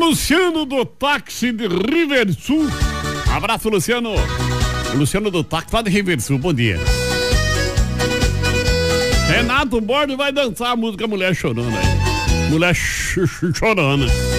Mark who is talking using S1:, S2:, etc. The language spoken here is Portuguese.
S1: Luciano do táxi de Riversul. Abraço, Luciano. O Luciano do táxi lá de Riversul, bom dia. Renato Borges vai dançar a música Mulher Chorona aí. Mulher chorona.